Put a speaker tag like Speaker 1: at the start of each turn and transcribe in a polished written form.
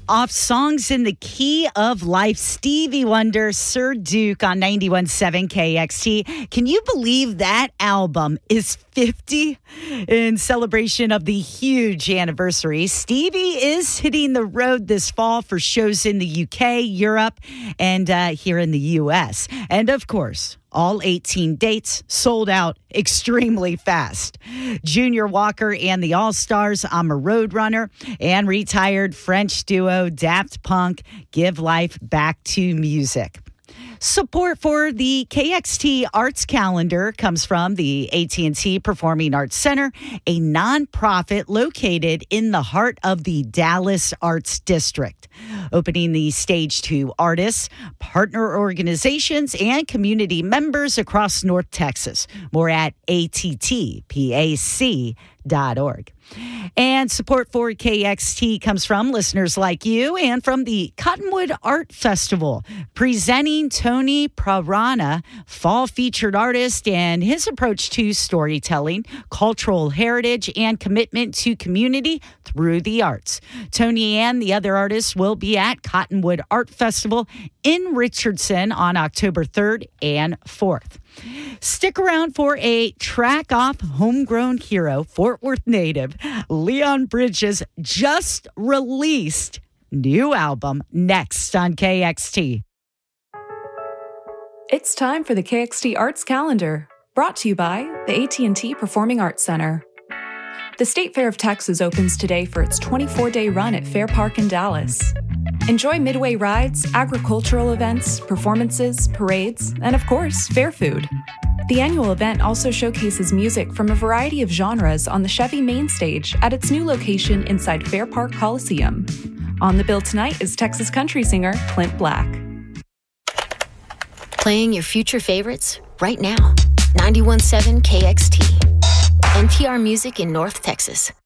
Speaker 1: Off Songs in the Key of Life, Stevie Wonder, Sir Duke on 91.7 KXT. Can you believe that album is 50? In celebration of the huge anniversary, Stevie is hitting the road this fall for shows in the UK, Europe, and here in the US. And of course, all 18 dates sold out extremely fast. Junior Walker and the All-Stars, I'm a Roadrunner, and retired French duo Daft Punk give life back to music. Support for the KXT Arts Calendar comes from the AT&T Performing Arts Center, a nonprofit located in the heart of the Dallas Arts District. Opening the stage to artists, partner organizations, and community members across North Texas. More at attpac.org. And support for KXT comes from listeners like you and from the Cottonwood Art Festival, presenting Tony Prarana, fall featured artist, and his approach to storytelling, cultural heritage, and commitment to community through the arts. Tony and the other artists will be at Cottonwood Art Festival in Richardson on October 3rd and 4th. Stick around for a track off homegrown hero, Fort Worth native Leon Bridges' just released new album next on KXT.
Speaker 2: It's time for the KXT Arts Calendar, brought to you by the AT&T Performing Arts Center. The State Fair of Texas opens today for its 24-day run at Fair Park in Dallas. Enjoy midway rides, agricultural events, performances, parades, and of course, fair food. The annual event also showcases music from a variety of genres on the Chevy main stage at its new location inside Fair Park Coliseum. On the bill tonight is Texas country singer Clint Black.
Speaker 3: Playing your future favorites right now. 91.7 KXT. NPR Music in North Texas.